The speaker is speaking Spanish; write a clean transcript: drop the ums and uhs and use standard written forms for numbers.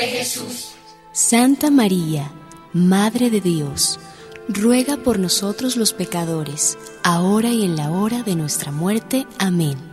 de Jesús. Santa María, Madre de Dios, ruega por nosotros los pecadores, ahora y en la hora de nuestra muerte. Amén.